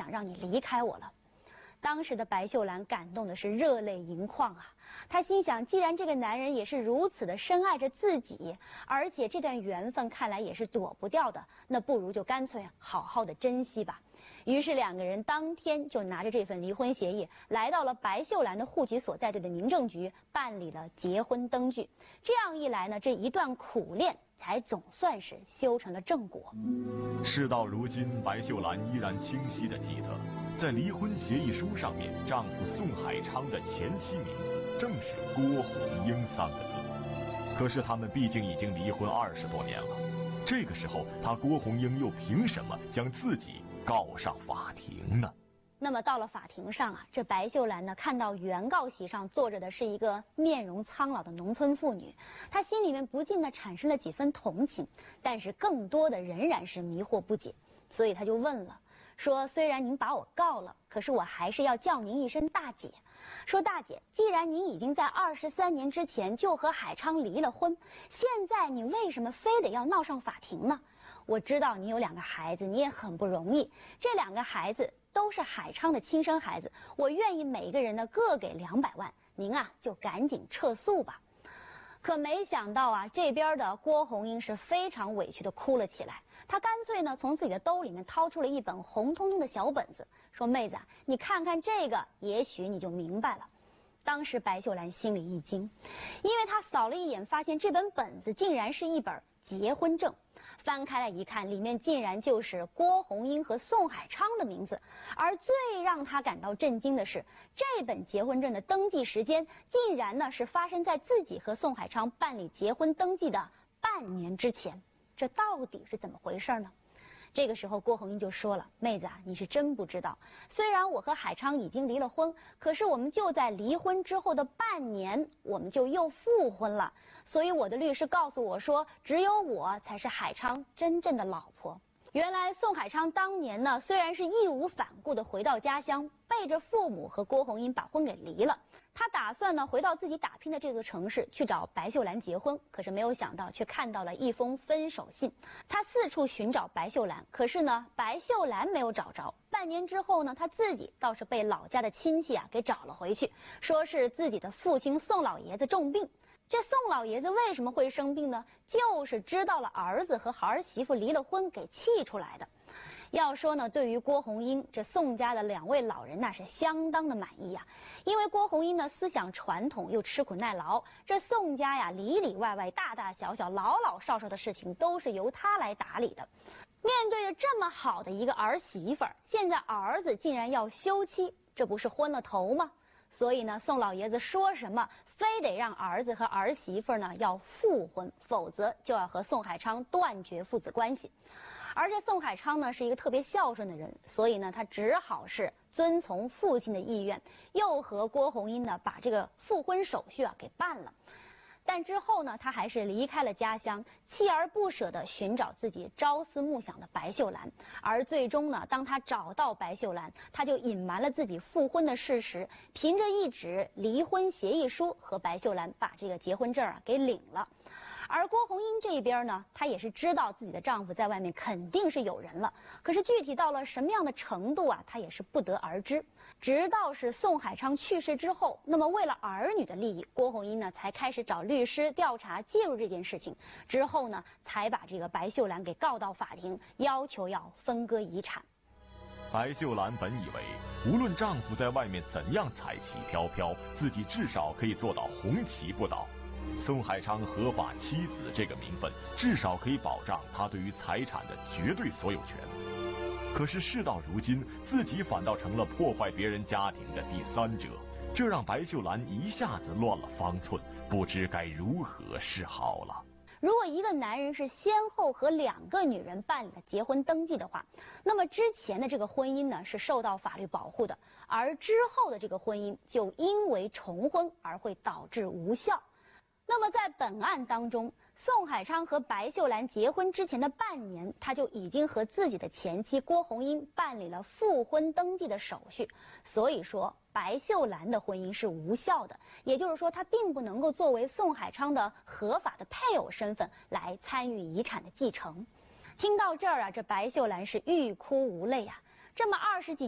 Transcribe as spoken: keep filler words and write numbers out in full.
想让你离开我了。当时的白秀兰感动的是热泪盈眶啊！她心想，既然这个男人也是如此的深爱着自己，而且这段缘分看来也是躲不掉的，那不如就干脆好好的珍惜吧。于是两个人当天就拿着这份离婚协议，来到了白秀兰的户籍所在地的民政局，办理了结婚登记。这样一来呢，这一段苦恋才总算是修成了正果。 事到如今，白秀兰依然清晰地记得，在离婚协议书上面，丈夫宋海昌的前妻名字正是郭红英三个字。可是他们毕竟已经离婚二十多年了，这个时候，她郭红英又凭什么将自己告上法庭呢？ 那么到了法庭上啊，这白秀兰呢看到原告席上坐着的是一个面容苍老的农村妇女，她心里面不禁的产生了几分同情，但是更多的仍然是迷惑不解，所以她就问了，说虽然您把我告了，可是我还是要叫您一声大姐。说大姐，既然您已经在二十三年之前就和海昌离了婚，现在你为什么非得要闹上法庭呢？我知道你有两个孩子，你也很不容易，这两个孩子都是海昌的亲生孩子，我愿意每个人呢各给两百万，您啊就赶紧撤诉吧。可没想到啊，这边的郭红英是非常委屈的哭了起来，她干脆呢从自己的兜里面掏出了一本红彤彤的小本子，说妹子啊，你看看这个，也许你就明白了。当时白秀兰心里一惊，因为她扫了一眼，发现这本本子竟然是一本结婚证，翻开来一看，里面竟然就是郭红英和宋海昌的名字。而最让她感到震惊的是，这本结婚证的登记时间竟然呢是发生在自己和宋海昌办理结婚登记的半年之前。这到底是怎么回事呢？这个时候郭红英就说了，妹子啊，你是真不知道，虽然我和海昌已经离了婚，可是我们就在离婚之后的半年，我们就又复婚了，所以我的律师告诉我说，只有我才是海昌真正的老婆。原来宋海昌当年呢，虽然是义无反顾的回到家乡，背着父母和郭红英把婚给离了。他打算呢回到自己打拼的这座城市去找白秀兰结婚，可是没有想到却看到了一封分手信。他四处寻找白秀兰，可是呢白秀兰没有找着。半年之后呢，他自己倒是被老家的亲戚啊给找了回去，说是自己的父亲宋老爷子重病。这宋老爷子为什么会生病呢？就是知道了儿子和儿媳妇离了婚给气出来的。要说呢，对于郭红英这宋家的两位老人那是相当的满意呀、啊，因为郭红英呢思想传统又吃苦耐劳，这宋家呀里里外外大大小小老老少少的事情都是由他来打理的。面对着这么好的一个儿媳妇儿，现在儿子竟然要休妻，这不是昏了头吗？所以呢，宋老爷子说什么，非得让儿子和儿媳妇呢要复婚，否则就要和宋海昌断绝父子关系。而这宋海昌呢是一个特别孝顺的人，所以呢他只好是遵从父亲的意愿，又和郭红英呢把这个复婚手续啊给办了。但之后呢，他还是离开了家乡，锲而不舍地寻找自己朝思暮想的白秀兰。而最终呢，当他找到白秀兰，他就隐瞒了自己复婚的事实，凭着一纸离婚协议书和白秀兰把这个结婚证啊给领了。而郭红英这边呢，她也是知道自己的丈夫在外面肯定是有人了，可是具体到了什么样的程度啊，她也是不得而知。直到是宋海昌去世之后，那么为了儿女的利益，郭红英呢才开始找律师调查介入这件事情，之后呢才把这个白秀兰给告到法庭，要求要分割遗产。 白秀兰本以为，无论丈夫在外面怎样彩旗飘飘，自己至少可以做到红旗不倒。宋海昌合法妻子这个名分，至少可以保障他对于财产的绝对所有权。可是事到如今，自己反倒成了破坏别人家庭的第三者，这让白秀兰一下子乱了方寸，不知该如何是好了。 如果一个男人是先后和两个女人办理了结婚登记的话，那么之前的这个婚姻呢是受到法律保护的，而之后的这个婚姻就因为重婚而会导致无效。那么在本案当中，宋海昌和白秀兰结婚之前的半年，他就已经和自己的前妻郭红英办理了复婚登记的手续，所以说白秀兰的婚姻是无效的，也就是说她并不能够作为宋海昌的合法的配偶身份来参与遗产的继承。听到这儿啊，这白秀兰是欲哭无泪啊，这么二十几